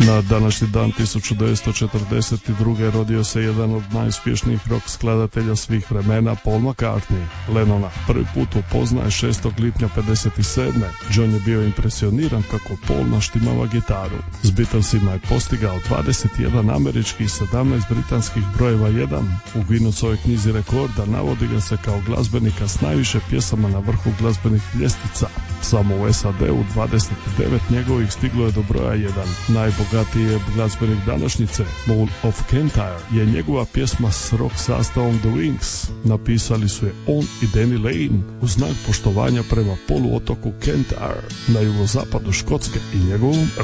Na današnji dan 1942. rodio se jedan od najuspješnijih rock skladatelja svih vremena, Paul McCartney. Lennona prvi put upoznaje 6. lipnja 57. John je bio impresioniran kako Paul naštimava gitaru. S Beatlesima je postigao 21 američkih i 17 britanskih brojeva 1. U Guinnessovoj knjizi rekorda navodi ga se kao glazbenika s najviše pjesama na vrhu glazbenih ljestvica. Samo u SAD-u 29 njegovih stiglo je do broja 1. Najbogatiji je glazbenik današnjice, Paul of Kentire, je njegova pjesma s rock sastavom The Wings. Napisali su je on i Danny Lane u znak poštovanja prema poluotoku Kentire na jugozapadu Škotske i njegovom